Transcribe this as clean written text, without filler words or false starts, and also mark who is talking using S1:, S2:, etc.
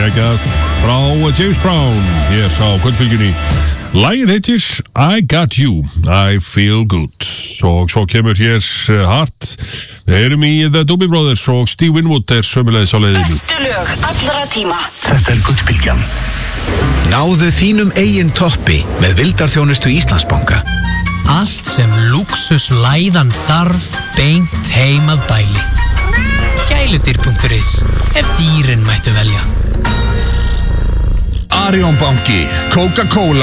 S1: geggjað frá James Brown hér á Kvöldbylgjunni. Lagið heitir I Got You, I Feel Good. Og svo kemur hér Heart. Við erum í The Doobie Brothers og Steve Winwood sömuleiðis á leiðinni.
S2: Bestu lög allra tíma.
S3: Þetta Kvöldbylgjan. Náðu þínum eigin toppi með vildarþjónustu Íslandsbanka.
S4: Allt sem lúxuslæðan þarf beint heim að bæli. Gæludyr.is, ef dýrin mættu velja.
S3: Arion banki, Coca-Cola